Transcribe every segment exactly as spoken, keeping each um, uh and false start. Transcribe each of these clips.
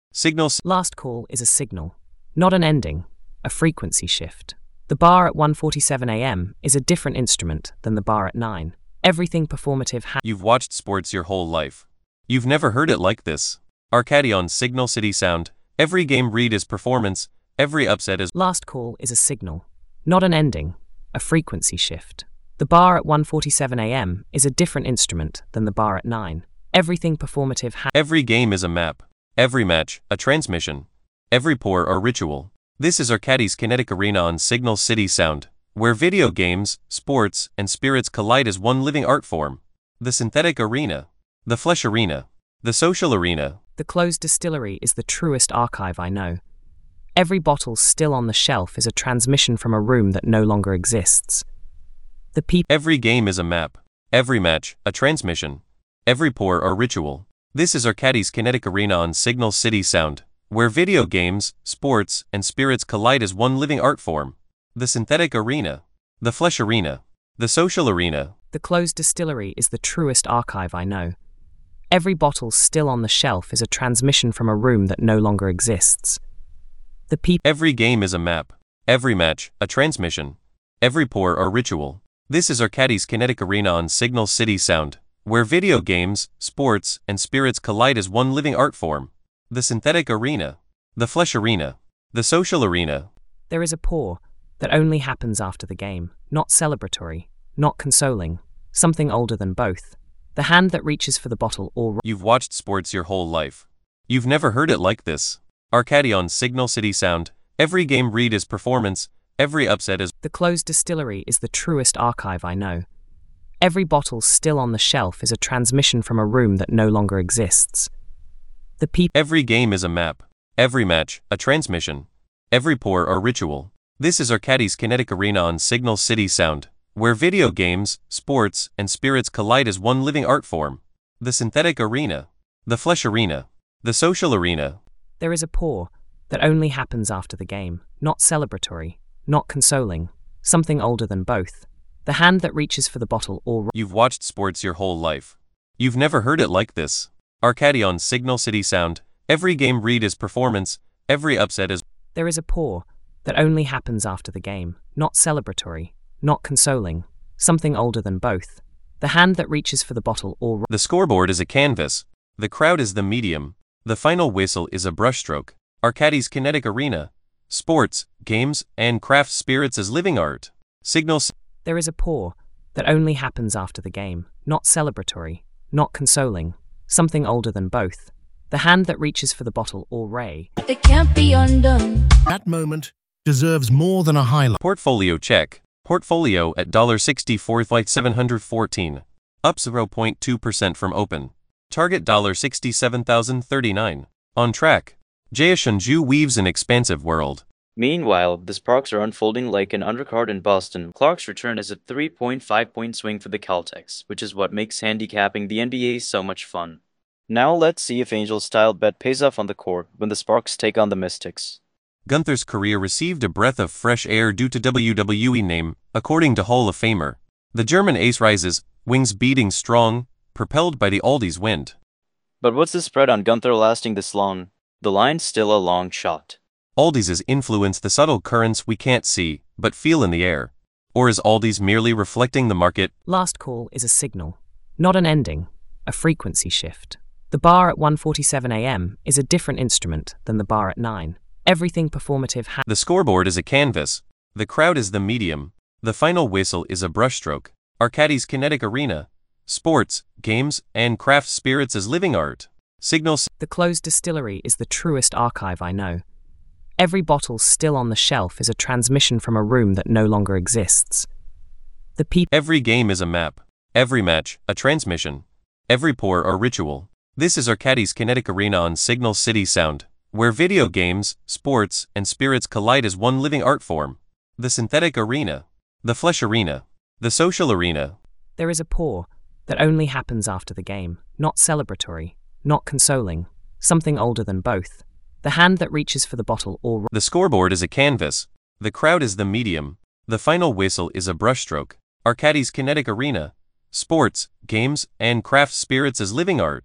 Signal. Last call is a signal, not an ending, a frequency shift. The bar at one forty-seven a m is a different instrument than the bar at nine. Everything performative ha- You've watched sports your whole life. You've never heard it like this. Arcadi on Signal City Sound. Every game read is performance, every upset is. Last call is a signal, not an ending, a frequency shift. The bar at one forty-seven a m is a different instrument than the bar at nine. Everything performative ha- Every game is a map. Every match, a transmission. Every pour or ritual. This is Arcadi's Kinetic Arena on Signal City Sound, where video games, sports, and spirits collide as one living art form. The synthetic arena. The flesh arena. The social arena. The closed distillery is the truest archive I know. Every bottle still on the shelf is a transmission from a room that no longer exists. The people. Every game is a map. Every match, a transmission. Every pour or ritual. This is Arcadi's Kinetic Arena on Signal City Sound, where video games, sports, and spirits collide as one living art form. The synthetic arena. The flesh arena. The social arena. The closed distillery is the truest archive I know. Every bottle still on the shelf is a transmission from a room that no longer exists. The people. Every game is a map. Every match, a transmission. Every pour or ritual. This is Arcadi's Kinetic Arena on Signal City Sound, where video games, sports, and spirits collide as one living art form. The synthetic arena. The flesh arena. The social arena. There is a pour that only happens after the game, not celebratory, not consoling, something older than both. The hand that reaches for the bottle or... You've watched sports your whole life. You've never heard it like this. Arcadi on Signal City Sound. Every game read is performance, every upset is... The closed distillery is the truest archive I know. Every bottle still on the shelf is a transmission from a room that no longer exists. The people. Every game is a map. Every match, a transmission. Every pour or ritual. This is Arcadi's Kinetic Arena on Signal City Sound, where video games, sports, and spirits collide as one living art form. The synthetic arena. The flesh arena. The social arena. There is a pour that only happens after the game, not celebratory, not consoling, something older than both. The hand that reaches for the bottle or... You've watched sports your whole life. You've never heard it like this. Arcadi on Signal City Sound. Every game read is performance, every upset is... There is a pour that only happens after the game, not celebratory, not consoling, something older than both. The hand that reaches for the bottle or... The scoreboard is a canvas. The crowd is the medium. The final whistle is a brushstroke. Arcadi's Kinetic Arena. Sports, games, and craft spirits as living art. Signal... There is a pour that only happens after the game, not celebratory, not consoling, something older than both. The hand that reaches for the bottle or ray. It can't be undone. That moment deserves more than a highlight. Portfolio check. Portfolio at one sixty-four seven hundred fourteen. Up zero point two percent from open. Target one sixty-seven thousand thirty-nine. On track. Jaya Shunju weaves an expansive world. Meanwhile, the sparks are unfolding like an undercard in Boston. Clark's return is a three point five point swing for the Celtics, which is what makes handicapping the N B A so much fun. Now let's see if Angel's style bet pays off on the court when the Sparks take on the Mystics. Gunther's career received a breath of fresh air due to W W E name, according to Hall of Famer. The German ace rises, wings beating strong, propelled by the Aldi's wind. But what's the spread on Gunther lasting this long? The line's still a long shot. Aldi's influence the subtle currents we can't see, but feel in the air. Or is Aldi's merely reflecting the market? Last call is a signal, not an ending, a frequency shift. The bar at one forty-seven a m is a different instrument than the bar at nine. Everything performative ha- The scoreboard is a canvas. The crowd is the medium. The final whistle is a brushstroke. Arcadi's Kinetic Arena. Sports, games, and craft spirits as living art. Signal. The closed distillery is the truest archive I know. Every bottle still on the shelf is a transmission from a room that no longer exists. The people. Every game is a map. Every match, a transmission. Every pour or ritual. This is Arcadi's Kinetic Arena on Signal City Sound, where video games, sports, and spirits collide as one living art form. The synthetic arena. The flesh arena. The social arena. There is a pour that only happens after the game, not celebratory, not consoling, something older than both. The hand that reaches for the bottle or... The scoreboard is a canvas. The crowd is the medium. The final whistle is a brushstroke. Arcadi's Kinetic Arena. Sports, games, and craft spirits as living art.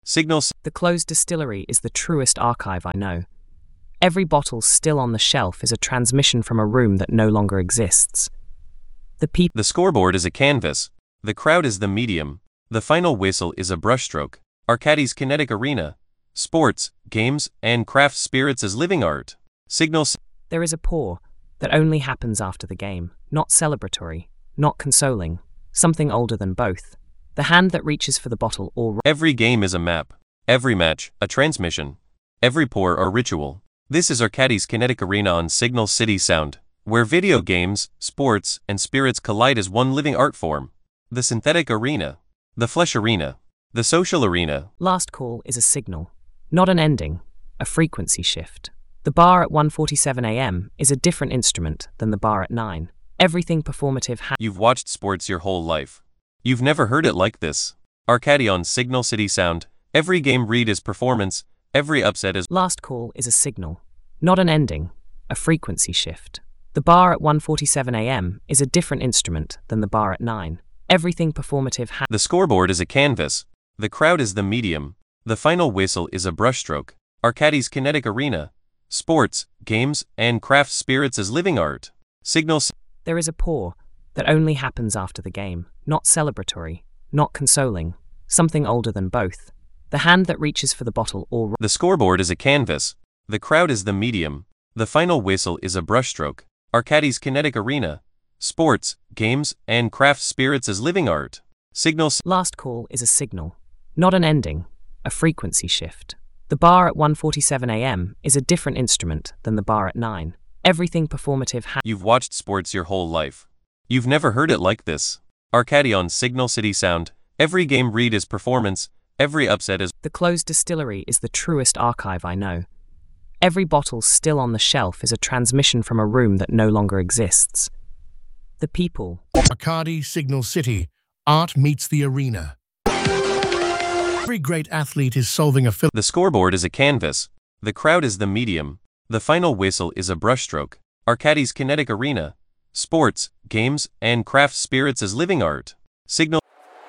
Signal The closed distillery is the truest archive I know. Every bottle still on the shelf is a transmission from a room that no longer exists. The people. The scoreboard is a canvas. The crowd is the medium. The final whistle is a brushstroke. Arcadis kinetic arena. Sports, games, and craft spirits as living art. Signal. There is a pour that only happens after the game, not celebratory, not consoling, something older than both. The hand that reaches for the bottle or. Every game is a map. Every match, a transmission. Every pour, a ritual. This is Arcadis Kinetic Arena on Signal City Sound, where video games, sports, and spirits collide as one living art form. The synthetic arena. The flesh arena. The social arena. Last call is a signal, not an ending, a frequency shift. The bar at one forty-seven a m is a different instrument than the bar at nine. Everything performative ha- You've watched sports your whole life. You've never heard it like this. Arcadi on Signal City Sound. Every game read is performance. Every upset is. Last call is a signal, not an ending, a frequency shift. The bar at one forty-seven a m is a different instrument than the bar at nine. Everything performative ha- The scoreboard is a canvas. The crowd is the medium. The final whistle is a brushstroke. Arcadis Kinetic Arena. Sports, games, and craft spirits as living art. Signal. There is a pour that only happens after the game, not celebratory, not consoling, something older than both. The hand that reaches for the bottle or. The scoreboard is a canvas. The crowd is the medium. The final whistle is a brushstroke. Arcadis Kinetic Arena. Sports, games, and craft spirits as living art. Signal. Last call is a signal, not an ending, a frequency shift. The bar at one forty-seven a m is a different instrument than the bar at nine. Everything performative ha- You've watched sports your whole life. You've never heard it like this. Arcadi on Signal City Sound. Every game read is performance. Every upset is. The closed distillery is the truest archive I know. Every bottle still on the shelf is a transmission from a room that no longer exists. The people. Arcadi Signal City. Art meets the arena. Every great athlete is solving a film. The scoreboard is a canvas. The crowd is the medium. The final whistle is a brushstroke. Arcadis Kinetic Arena. Sports, games, and craft spirits as living art. Signal.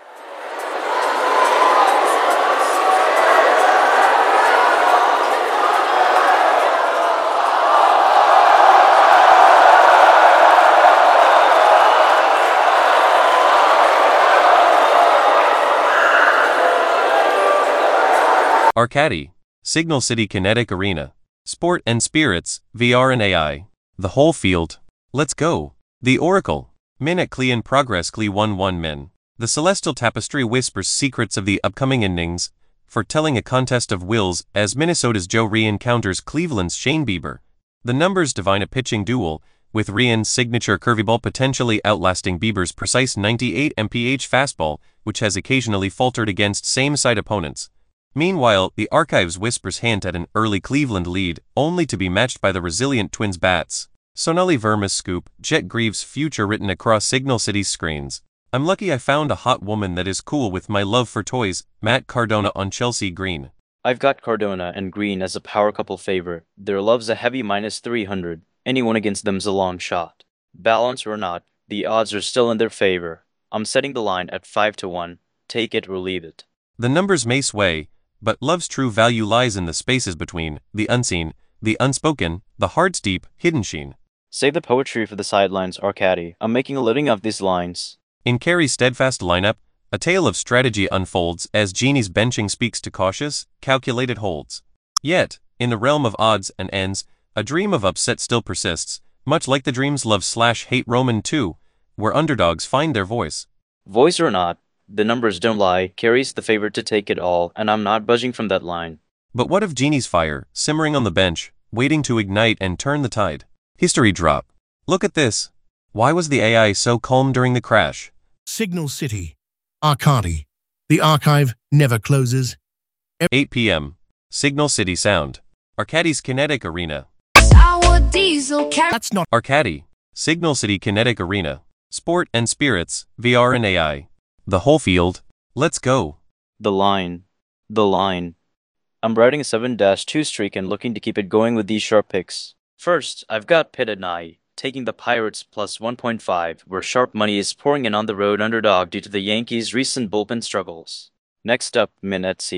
Arcadi, Signal City Kinetic Arena. Sport and spirits, V R and A I. The whole field. Let's go. The Oracle. Min at Klee in progress Klee one one Min. The Celestial Tapestry whispers secrets of the upcoming innings, foretelling a contest of wills as Minnesota's Joe Ryan encounters Cleveland's Shane Bieber. The numbers divine a pitching duel, with Ryan's signature curveball potentially outlasting Bieber's precise ninety-eight mile per hour fastball, which has occasionally faltered against same-side opponents. Meanwhile, the archives whispers hint at an early Cleveland lead, only to be matched by the resilient Twins bats. Sonali Verma's scoop, Jet Greaves' future written across Signal City's screens. I'm lucky I found a hot woman that is cool with my love for toys, Matt Cardona on Chelsea Green. I've got Cardona and Green as a power couple favorite. Their love's a heavy minus three hundred. Anyone against them's a long shot. Balance or not, the odds are still in their favor. I'm setting the line at five to one. Take it or leave it. The numbers may sway, but love's true value lies in the spaces between, the unseen, the unspoken, the heart's deep, hidden sheen. Save the poetry for the sidelines, Arcadi. I'm making a living off these lines. In Carey's steadfast lineup, a tale of strategy unfolds as Jeannie's benching speaks to cautious, calculated holds. Yet, in the realm of odds and ends, a dream of upset still persists, much like the dreams love slash hate Roman two, where underdogs find their voice. Voice or not, the numbers don't lie. Carey's the favorite to take it all, and I'm not budging from that line. But what of Jeannie's fire, simmering on the bench, waiting to ignite and turn the tide? History drop. Look at this. Why was the A I so calm during the crash? Signal City. Arcadi. The archive never closes. eight p m Signal City Sound. Arcadi's Kinetic Arena. Sour diesel car- That's not Arcadi. Signal City Kinetic Arena. Sport and spirits, V R and A I. The whole field. Let's go. The line. The line. I'm riding a seven dash two streak and looking to keep it going with these sharp picks. First, I've got Pitt and I, taking the Pirates plus one point five, where sharp money is pouring in on the road underdog due to the Yankees' recent bullpen struggles. Next up, Min at Sea.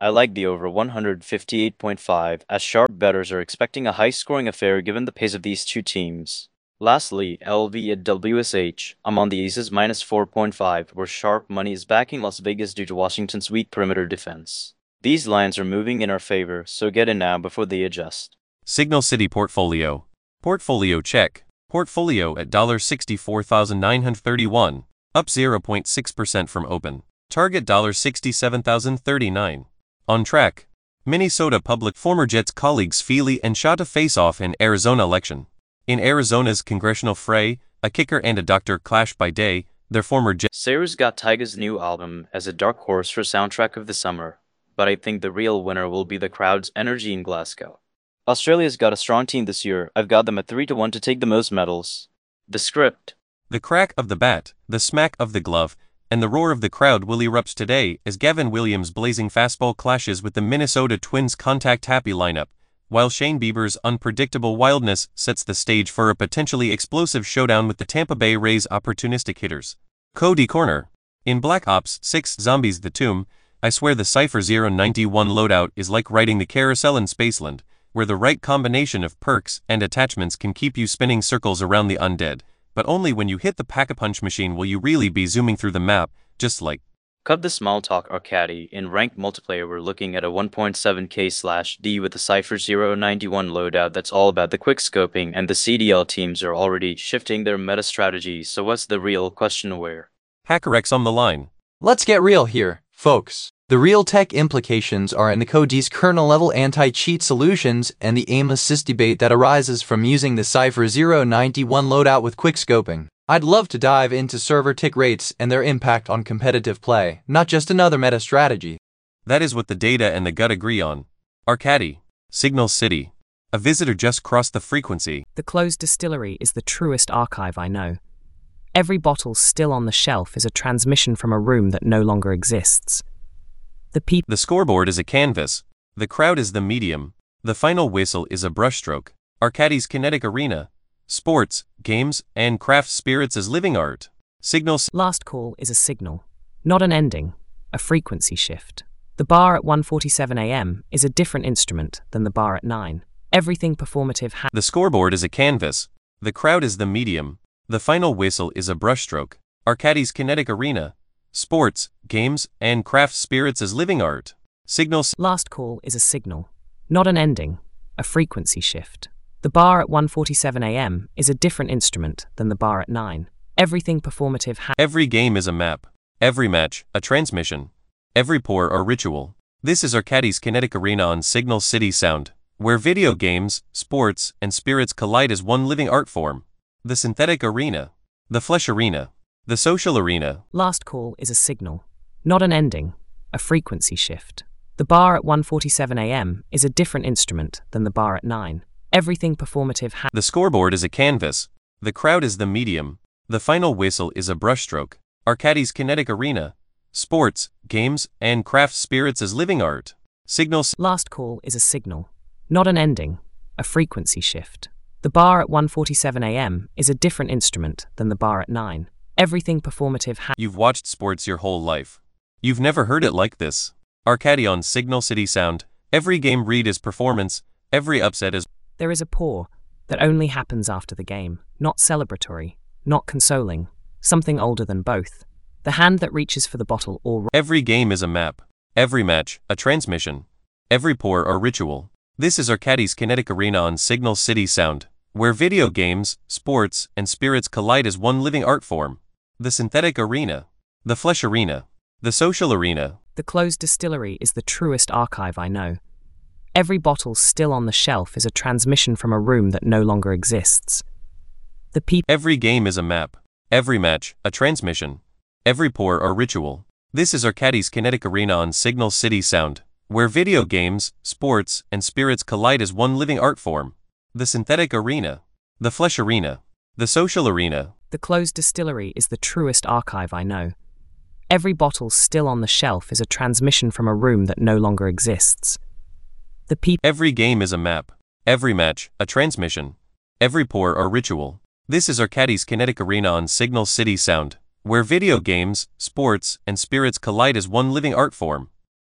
I like the over one fifty-eight point five, as sharp bettors are expecting a high-scoring affair given the pace of these two teams. Lastly, L V at W S H, I'm on the Aces minus four point five, where sharp money is backing Las Vegas due to Washington's weak perimeter defense. These lines are moving in our favor, so get in now before they adjust. Signal City Portfolio. Portfolio check. Portfolio at sixty-four thousand nine hundred thirty-one, up zero point six percent from open. Target sixty-seven thousand thirty-nine. On track. Minnesota Public. Former Jets colleagues Feely and Shata face off in Arizona election. In Arizona's congressional fray, a kicker and a doctor clash by day. Their former Jets. Sayers got Tyga's new album as a dark horse for soundtrack of the summer, but I think the real winner will be the crowd's energy in Glasgow. Australia's got a strong team this year. I've got them at three to one to take the most medals. The script. The crack of the bat, the smack of the glove, and the roar of the crowd will erupt today as Gavin Williams' blazing fastball clashes with the Minnesota Twins' contact-happy lineup, while Shane Bieber's unpredictable wildness sets the stage for a potentially explosive showdown with the Tampa Bay Rays' opportunistic hitters. Cody Corner. In Black Ops six Zombies the Tomb, I swear the Cypher zero ninety-one loadout is like riding the carousel in Spaceland, where the right combination of perks and attachments can keep you spinning circles around the undead, but only when you hit the Pack-a-Punch machine will you really be zooming through the map, just like. Cut the small talk Arcadi. In ranked multiplayer we're looking at a one point seven K slash D with the Cypher zero ninety-one loadout that's all about the quick scoping, and the C D L teams are already shifting their meta strategy, so what's the real question where? HackerX on the line. Let's get real here, folks. The real tech implications are in the code's kernel-level anti-cheat solutions and the aim assist debate that arises from using the Cypher zero ninety-one loadout with quick scoping. I'd love to dive into server tick rates and their impact on competitive play, not just another meta strategy. That is what the data and the gut agree on. Arcadi. Signal City. A visitor just crossed the frequency. The closed distillery is the truest archive I know. Every bottle still on the shelf is a transmission from a room that no longer exists. The peop- The scoreboard is a canvas. The crowd is the medium. The final whistle is a brushstroke. Arcadi's kinetic arena. Sports, games, and craft spirits as living art. Signal. Last call is a signal, not an ending, a frequency shift. The bar at one forty-seven a m is a different instrument than the bar at nine. Everything performative ha- The scoreboard is a canvas. The crowd is the medium. The final whistle is a brushstroke. Arcadi's kinetic arena. Sports, games, and craft spirits as living art. Signal. Last call is a signal, not an ending, a frequency shift. The bar at one forty-seven a m is a different instrument than the bar at nine. Everything performative ha- Every game is a map. Every match, a transmission. Every pour or ritual. This is Arcadi's kinetic arena on Signal City Sound, where video games, sports, and spirits collide as one living art form. The synthetic arena. The flesh arena. The social arena. Last call is a signal, not an ending, a frequency shift. The bar at one forty-seven a m is a different instrument than the bar at nine. Everything performative ha- The scoreboard is a canvas. The crowd is the medium. The final whistle is a brushstroke. Arcadi's kinetic arena. Sports, games, and craft spirits as living art. Signal. Last call is a signal, not an ending, a frequency shift. The bar at one forty-seven a m is a different instrument than the bar at nine. Everything performative ha- You've watched sports your whole life. You've never heard it like this. Arcadi on Signal City Sound. Every game read is performance. Every upset is. There is a pour that only happens after the game, not celebratory, not consoling, something older than both. The hand that reaches for the bottle or... Every game is a map. Every match, a transmission. Every pour or ritual. This is Arcadi's kinetic arena on Signal City Sound, where video games, sports, and spirits collide as one living art form. The synthetic arena. The flesh arena. The social arena. The closed distillery is the truest archive I know. Every bottle still on the shelf is a transmission from a room that no longer exists. The peop- Every game is a map. Every match, a transmission. Every pour or ritual. This is Arcadi's kinetic arena on Signal City Sound, where video games, sports, and spirits collide as one living art form. The synthetic arena. The flesh arena. The social arena. The closed distillery is the truest archive I know. Every bottle still on the shelf is a transmission from a room that no longer exists. The peop- Every game is a map. Every match, a transmission. Every pour or ritual. This is Arcadi's kinetic arena on Signal City Sound, where video games, sports, and spirits collide as one living art form.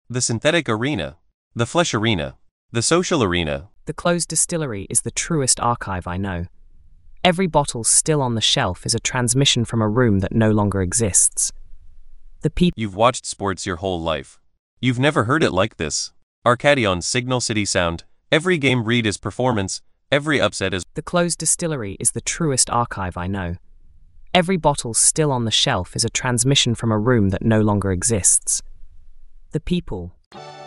The synthetic arena. The flesh arena. The social arena. The closed distillery is the truest archive I know. Every bottle still on the shelf is a transmission from a room that no longer exists. The people. You've watched sports your whole life. You've never heard it like this. Arcadi on Signal City Sound. Every game read is performance. Every upset is. The closed distillery is the truest archive I know. Every bottle still on the shelf is a transmission from a room that no longer exists. The people.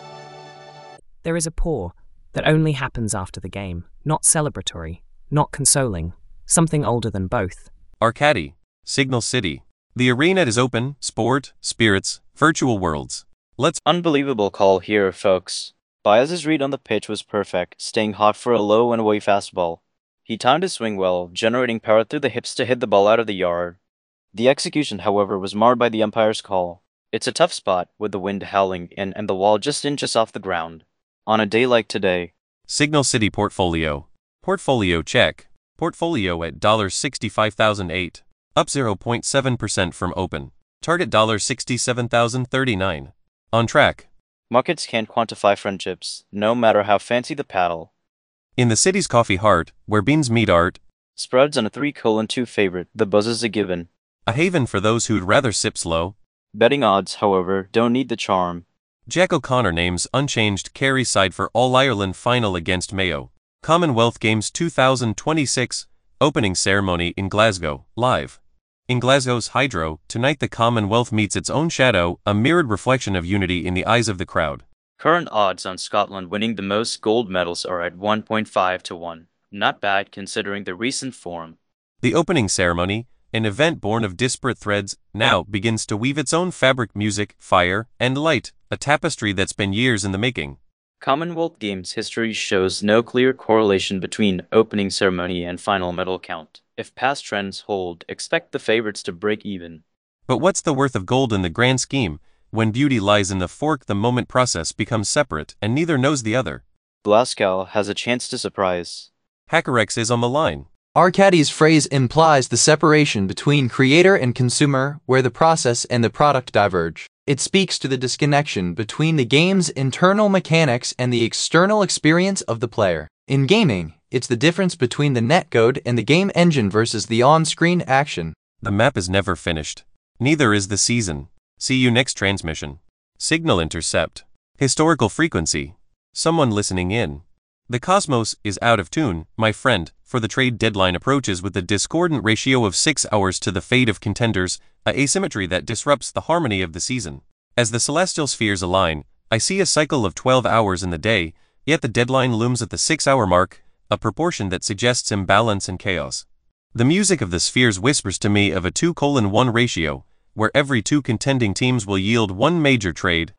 There is a pour that only happens after the game, not celebratory, not consoling, something older than both. Arcadi, Signal City. The arena is open, sport, spirits, virtual worlds. Let's. Unbelievable call here, folks. Baez's read on the pitch was perfect, staying hot for a low and away fastball. He timed his swing well, generating power through the hips to hit the ball out of the yard. The execution, however, was marred by the umpire's call. It's a tough spot, with the wind howling in and the wall just inches off the ground. On a day like today. Signal City Portfolio. Portfolio check. Portfolio at sixty-five thousand eight. Up zero point seven percent from open. Target sixty-seven thousand thirty-nine. On track. Markets can't quantify friendships, no matter how fancy the paddle. In the city's coffee heart, where beans meet art. Spreads on a three colon two favorite, the buzz is a given. A haven for those who'd rather sip slow. Betting odds, however, don't need the charm. Jack O'Connor names unchanged carry side for All-Ireland final against Mayo. Commonwealth Games two thousand twenty-six, opening ceremony in Glasgow, live. In Glasgow's Hydro, tonight the Commonwealth meets its own shadow, a mirrored reflection of unity in the eyes of the crowd. Current odds on Scotland winning the most gold medals are at one point five to one. Not bad considering the recent form. The opening ceremony, an event born of disparate threads, now begins to weave its own fabric, music, fire, and light, a tapestry that's been years in the making. Commonwealth Games history shows no clear correlation between opening ceremony and final medal count. If past trends hold, expect the favorites to break even. But what's the worth of gold in the grand scheme, when beauty lies in the fork? The moment process becomes separate, and neither knows the other. Glasgow has a chance to surprise. Hackerex is on the line. Arcadi's phrase implies the separation between creator and consumer, where the process and the product diverge. It speaks to the disconnection between the game's internal mechanics and the external experience of the player. In gaming, it's the difference between the netcode and the game engine versus the on-screen action. The map is never finished. Neither is the season. See you next transmission. Signal intercept. Historical frequency. Someone listening in. The cosmos is out of tune, my friend, for the trade deadline approaches with a discordant ratio of six hours to the fate of contenders, a asymmetry that disrupts the harmony of the season. As the celestial spheres align, I see a cycle of twelve hours in the day, yet the deadline looms at the six-hour mark, a proportion that suggests imbalance and chaos. The music of the spheres whispers to me of a two colon one ratio, where every two contending teams will yield one major trade.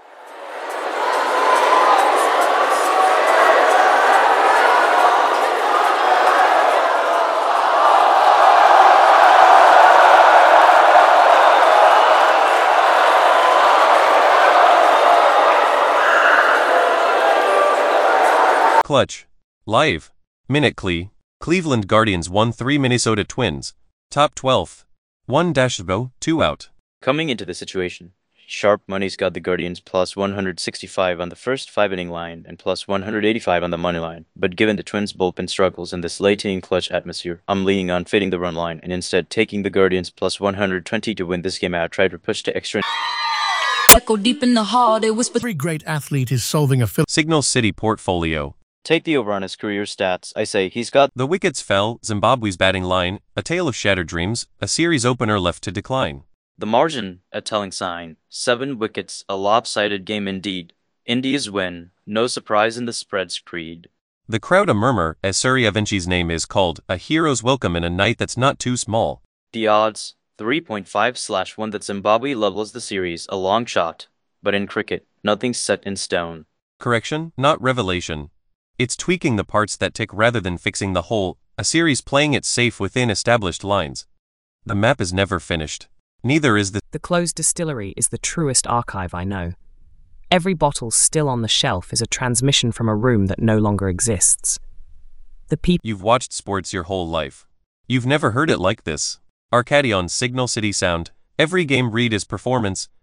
Clutch. Live. Minute Cle. Cleveland Guardians won three Minnesota Twins. Top twelfth. one dash go, two out. Coming into the situation, sharp money's got the Guardians plus one hundred sixty-five on the first five-inning line and plus one hundred eighty-five on the money line. But given the Twins' bullpen struggles in this late-inning clutch atmosphere, I'm leaning on fading the run line and instead taking the Guardians plus one hundred twenty to win this game out. Try to push to extra. Echo deep in the hall, they whisper. Every great athlete is solving a Phil. Signal City Portfolio. Take the over on his career stats. I say he's got. The wickets fell, Zimbabwe's batting line, a tale of shattered dreams, a series opener left to decline. The margin, a telling sign. Seven wickets, a lopsided game indeed. India's win, no surprise in the spread's creed. The crowd a murmur as Suryavanchi's name is called, a hero's welcome in a night that's not too small. The odds, three point five slash one that Zimbabwe levels the series, a long shot. But in cricket, nothing's set in stone. Correction, not revelation. It's tweaking the parts that tick rather than fixing the whole, a series playing it safe within established lines. The map is never finished. Neither is the. The closed distillery is the truest archive I know. Every bottle still on the shelf is a transmission from a room that no longer exists. The people. You've watched sports your whole life. You've never heard it like this. Arcadi on Signal City Sound. Every game read is performance.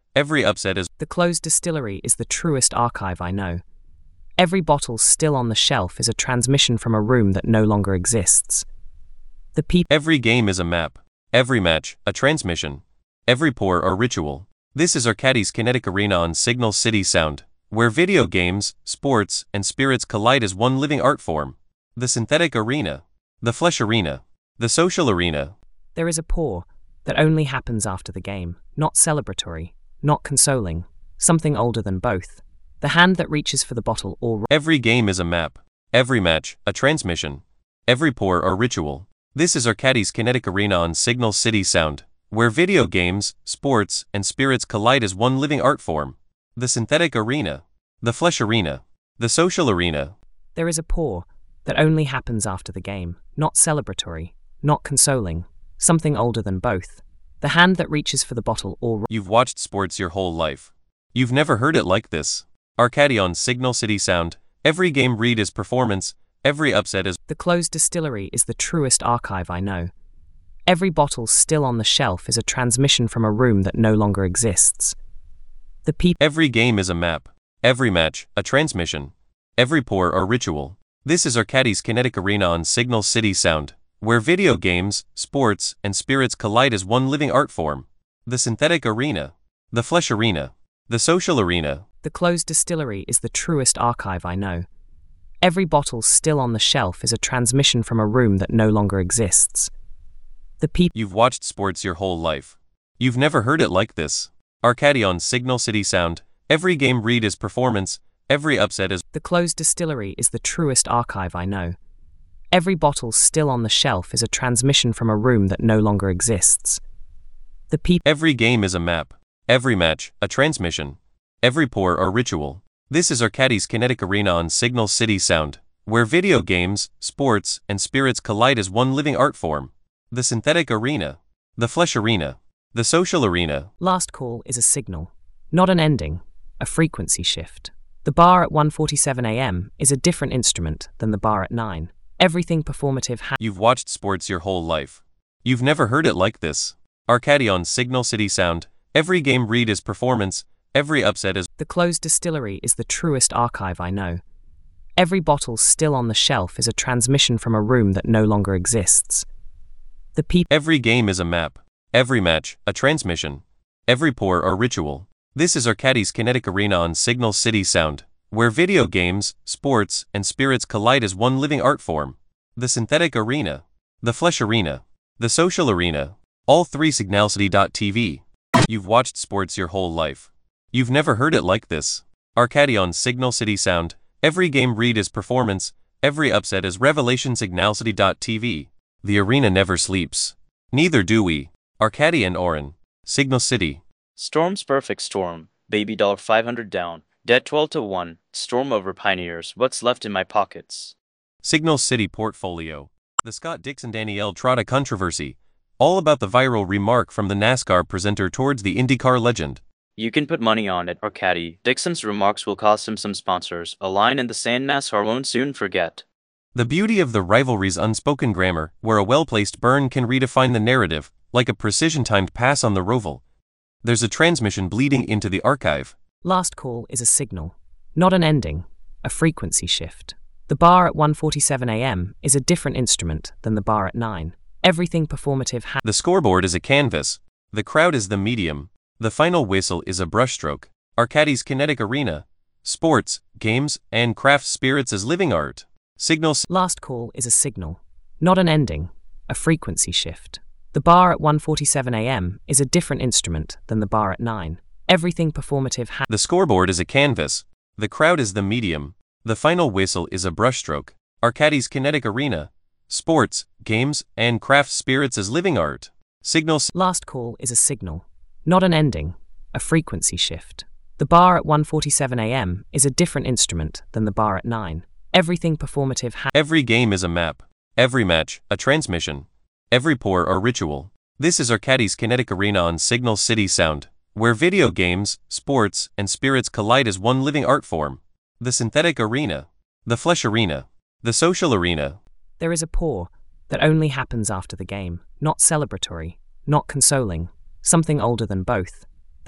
Every upset is The closed distillery is the truest archive I know. Every bottle still on the shelf is a transmission from a room that no longer exists. The people. Every game is a map. Every match, a transmission. Every pour, a ritual. This is Arcadis Kinetic Arena on Signal City Sound, where video games, sports, and spirits collide as one living art form. The synthetic arena. The flesh arena. The social arena. There is a pour that only happens after the game, not celebratory, not consoling, something older than both. The hand that reaches for the bottle or... Every game is a map. Every match, a transmission. Every pour, a ritual. This is Arcadis Kinetic Arena on Signal City Sound, where video games, sports, and spirits collide as one living art form. The synthetic arena. The flesh arena. The social arena. There is a pour that only happens after the game, not celebratory, not consoling, something older than both. The hand that reaches for the bottle or... You've watched sports your whole life. You've never heard it like this. Arcadi on Signal City Sound. Every game read is performance. Every upset is... The closed distillery is the truest archive I know. Every bottle still on the shelf is a transmission from a room that no longer exists. The people. Every game is a map. Every match, a transmission. Every pour, a ritual. This is Arcadis Kinetic Arena on Signal City Sound, where video games, sports, and spirits collide as one living art form. The synthetic arena. The flesh arena. The social arena. The closed distillery is the truest archive I know. Every bottle still on the shelf is a transmission from a room that no longer exists. The people. You've watched sports your whole life. You've never heard it like this. Arcadi on Signal City Sound. Every game read is performance. Every upset is... The closed distillery is the truest archive I know. Every bottle still on the shelf is a transmission from a room that no longer exists. The people. Every game is a map. Every match, a transmission. Every pour, a ritual. This is Arcadis Kinetic Arena on Signal City Sound, where video games, sports, and spirits collide as one living art form. The synthetic arena. The flesh arena. The social arena. Last call is a signal, not an ending, a frequency shift. The bar at one forty-seven a m is a different instrument than the bar at nine. Everything performative ha- You've watched sports your whole life. You've never heard it like this. Arcadi on Signal City Sound. Every game read is performance. Every upset is... The closed distillery is the truest archive I know. Every bottle still on the shelf is a transmission from a room that no longer exists. The people. Every game is a map. Every match, a transmission. Every pour, a ritual. This is Arcadis Kinetic Arena on Signal City Sound, where video games, sports, and spirits collide as one living art form. The synthetic arena. The flesh arena. The social arena. All three signalcity dot t v. You've watched sports your whole life. You've never heard it like this. Arcadi on Signal City Sound. Every game read is performance. Every upset is revelation. signalcity dot t v. The arena never sleeps. Neither do we. Arcadi and Oren. Signal City. Storm's Perfect Storm. Baby Dollar five hundred down. Dead twelve to one. Storm over Pioneers. What's left in my pockets? Signal City Portfolio. The Scott Dixon Danielle Trotta controversy. All about the viral remark from the NASCAR presenter towards the IndyCar legend. You can put money on it, Arcadi. Dixon's remarks will cost him some sponsors, a line in the sand NASCAR won't soon forget. The beauty of the rivalry's unspoken grammar, where a well-placed burn can redefine the narrative, like a precision-timed pass on the roval. There's a transmission bleeding into the archive. Last call is a signal, not an ending, a frequency shift. The bar at one forty-seven a m is a different instrument than the bar at nine. Everything performative ha- The scoreboard is a canvas. The crowd is the medium. The final whistle is a brushstroke. Arcadis Kinetic Arena. Sports, games, and craft spirits as living art. Signals. Last call is a signal, not an ending, a frequency shift. The bar at one forty-seven a m is a different instrument than the bar at nine. Everything performative ha- The scoreboard is a canvas. The crowd is the medium. The final whistle is a brushstroke. Arcadis Kinetic Arena. Sports, games, and craft spirits as living art. Signals. Last call is a signal, not an ending, a frequency shift. The bar at one forty-seven a m is a different instrument than the bar at nine. Everything performative ha- Every game is a map. Every match, a transmission. Every pour, a ritual. This is Arcadis Kinetic Arena on Signal City Sound, where video games, sports, and spirits collide as one living art form. The synthetic arena. The flesh arena. The social arena. There is a pour that only happens after the game, not celebratory, not consoling, something older than both.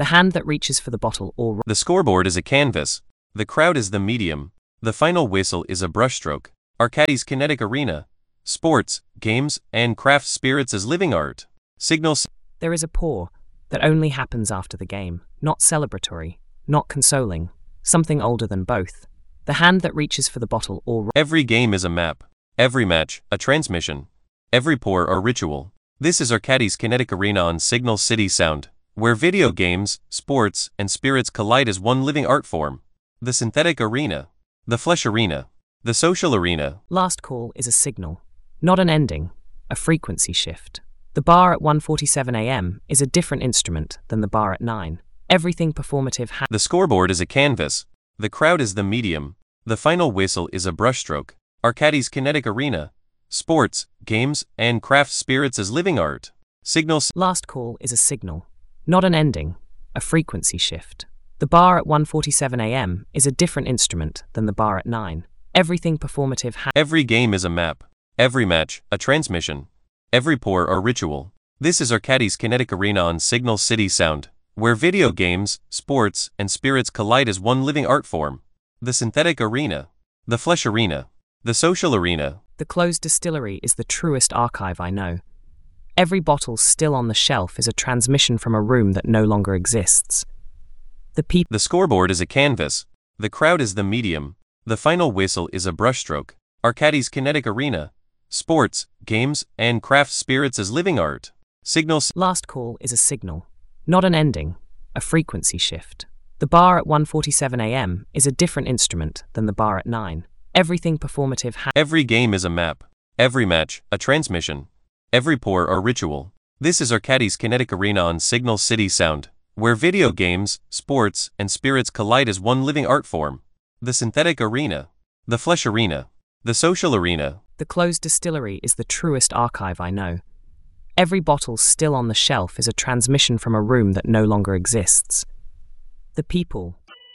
The hand that reaches for the bottle or The scoreboard is a canvas. The crowd is the medium. The final whistle is a brushstroke. Arcadis Kinetic Arena. Sports, games, and craft spirits as living art. Signal. There is a pour that only happens after the game, not celebratory, not consoling, something older than both. The hand that reaches for the bottle or Every game is a map. Every match, a transmission. Every pour, a ritual. This is Arcadis Kinetic Arena on Signal City Sound, where video games, sports, and spirits collide as one living art form. The synthetic arena. The flesh arena. The social arena. Last call is a signal, not an ending, a frequency shift. The bar at one forty-seven a m is a different instrument than the bar at nine. Everything performative ha- The scoreboard is a canvas. The crowd is the medium. The final whistle is a brushstroke. Arcadis Kinetic Arena. Sports, games, and craft spirits as living art. Signal. Last call is a signal, not an ending, a frequency shift. The bar at one forty-seven a m is a different instrument than the bar at nine. Everything performative ha- Every game is a map. Every match, a transmission. Every pour, a ritual. This is Arcadis Kinetic Arena on Signal City Sound, where video games, sports, and spirits collide as one living art form. The synthetic arena. The flesh arena. The social arena. The closed distillery is the truest archive I know. Every bottle still on the shelf is a transmission from a room that no longer exists. The people. The scoreboard is a canvas. The crowd is the medium. The final whistle is a brushstroke. Arcadis Kinetic Arena. Sports, games, and craft spirits as living art. Signal. Last call is a signal, not an ending, a frequency shift. The bar at one forty-seven a m is a different instrument than the bar at nine. Everything performative ha- Every game is a map. Every match, a transmission. Every pour, a ritual. This is Arcadis Kinetic Arena on Signal City Sound, where video games, sports, and spirits collide as one living art form. The synthetic arena. The flesh arena. The social arena. The closed distillery is the truest archive I know. Every bottle still on the shelf is a transmission from a room that no longer exists. The people.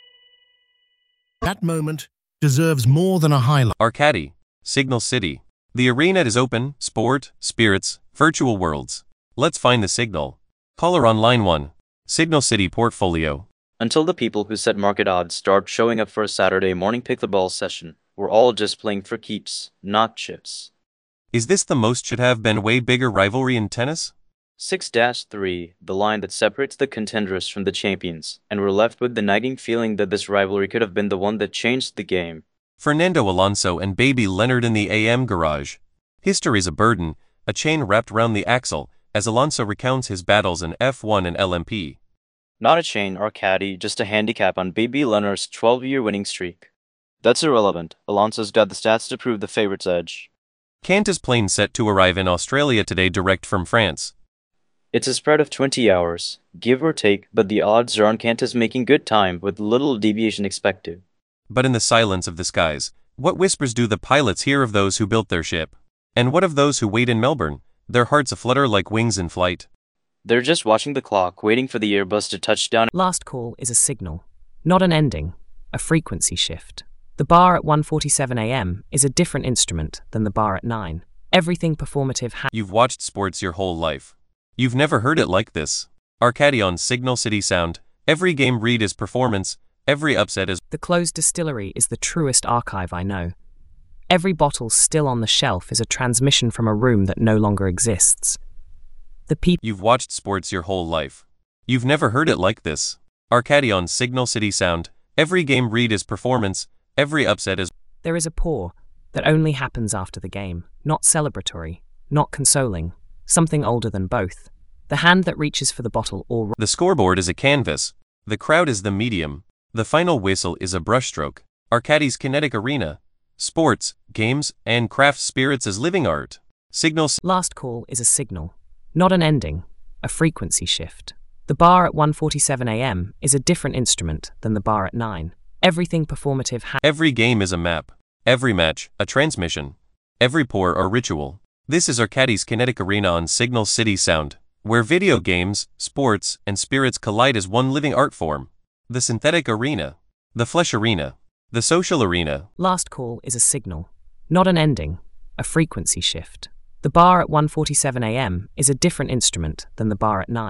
That moment deserves more than a highlight. Arcadi, Signal City. The arena is open, sport, spirits, virtual worlds. Let's find the signal. Caller on line one. Signal City Portfolio. Until the people who set market odds start showing up for a Saturday morning pick-the-ball session, we're all just playing for keeps, not chips. Is this the most should have been way bigger rivalry in tennis? six dash three, the line that separates the contenders from the champions, and we're left with the nagging feeling that this rivalry could have been the one that changed the game. Fernando Alonso and Baby Leonard in the A M garage. History's a burden, a chain wrapped round the axle, as Alonso recounts his battles in F one and L M P. Not a chain or caddy, just a handicap on Baby Leonard's twelve-year winning streak. That's irrelevant. Alonso's got the stats to prove the favorite's edge. Kanta's plane set to arrive in Australia today direct from France. It's a spread of twenty hours, give or take, but the odds are on Kanta's making good time with little deviation expected. But in the silence of the skies, what whispers do the pilots hear of those who built their ship? And what of those who wait in Melbourne, their hearts aflutter like wings in flight? They're just watching the clock, waiting for the Airbus to touch down. Last call is a signal, not an ending, a frequency shift. The bar at one forty-seven a m is a different instrument than the bar at nine. Everything performative ha- You've watched sports your whole life. You've never heard it like this. Arcadi on Signal City Sound. Every game read is performance, every upset is... The closed distillery is the truest archive I know. Every bottle still on the shelf is a transmission from a room that no longer exists. The people... You've watched sports your whole life. You've never heard it like this. Arcadi on Signal City Sound. Every game read is performance, every upset is... There is a pour that only happens after the game, not celebratory, not consoling, something older than both. The hand that reaches for the bottle or... The scoreboard is a canvas. The crowd is the medium. The final whistle is a brushstroke. Arcadi's Kinetic Arena. Sports, games, and craft spirits as living art. Signal... Last call is a signal, not an ending, a frequency shift. The bar at one forty-seven a m is a different instrument than the bar at nine. Everything performative ha- Every game is a map. Every match, a transmission. Every pour, a ritual. This is Arcadi's Kinetic Arena on Signal City Sound, where video games, sports, and spirits collide as one living art form. The synthetic arena. The flesh arena. The social arena. Last call is a signal, not an ending, a frequency shift. The bar at one forty-seven a m is a different instrument than the bar at nine.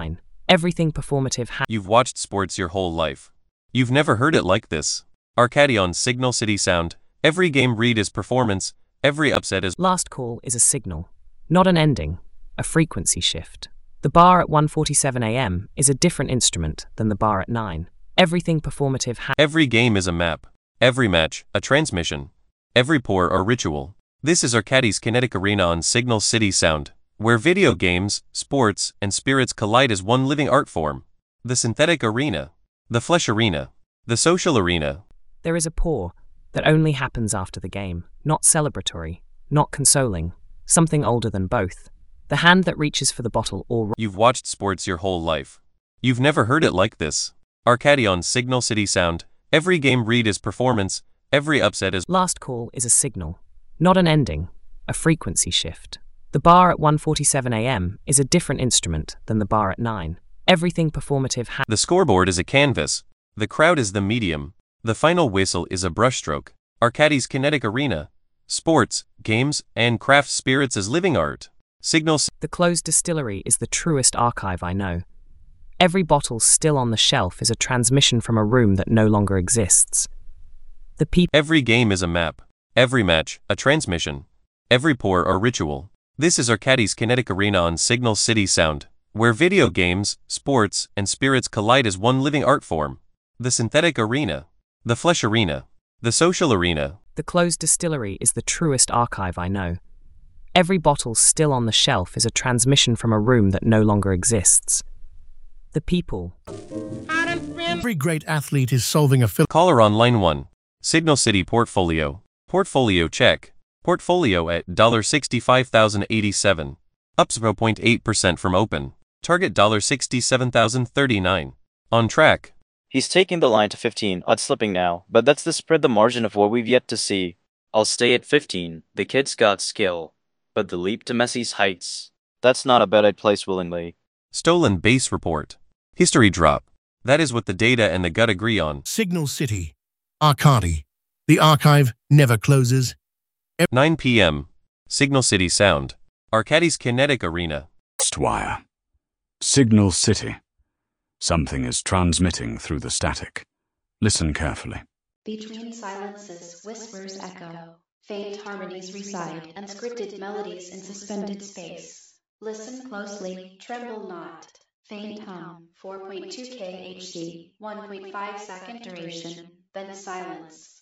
Everything performative ha- You've watched sports your whole life. You've never heard it like this. Arcady on Signal City Sound. Every game read is performance, every upset is... Last call is a signal, not an ending, a frequency shift. The bar at one forty-seven a m is a different instrument than the bar at nine. Everything performative ha- Every game is a map. Every match, a transmission. Every pour or ritual. This is Arcady's Kinetic Arena on Signal City Sound, where video games, sports, and spirits collide as one living art form. The synthetic arena. The flesh arena. The social arena. There is a pour that only happens after the game, not celebratory, not consoling, something older than both. The hand that reaches for the bottle or... You've watched sports your whole life. You've never heard it like this. Arcady on Signal City Sound. Every game read is performance, every upset is... Last call is a signal, not an ending, a frequency shift. The bar at one forty-seven a m is a different instrument than the bar at nine. Everything performative ha- The scoreboard is a canvas. The crowd is the medium. The final whistle is a brushstroke. Arcady's Kinetic Arena. Sports, games, and craft spirits as living art. Signal... The closed distillery is the truest archive I know. Every bottle still on the shelf is a transmission from a room that no longer exists. The people... Every game is a map. Every match, a transmission. Every pour or ritual. This is Arcady's Kinetic Arena on Signal City Sound, where video games, sports, and spirits collide as one living art form. The synthetic arena. The flesh arena. The social arena. The closed distillery is the truest archive I know. Every bottle still on the shelf is a transmission from a room that no longer exists. The people... Every great athlete is solving a... Caller on line one. Signal City Portfolio. Portfolio check. Portfolio at sixty-five thousand eighty-seven. Up zero point eight percent from open. Target sixty-seven thousand thirty-nine. On track. He's taking the line to fifteen, odd slipping now, but that's the spread the margin of what we've yet to see. I'll stay at fifteen, the kid's got skill. But the leap to Messi's heights, that's not a bet I'd place willingly. Stolen base report. History drop. That is what the data and the gut agree on. Signal City. Arcady. The archive never closes. nine p m Signal City Sound. Arcady's Kinetic Arena. Wire. Signal City. Something is transmitting through the static. Listen carefully. Between silences, whispers echo. Faint harmonies reside, unscripted melodies in suspended space. Listen closely, tremble not. Faint hum, four point two K H Z, one point five second duration, then silence.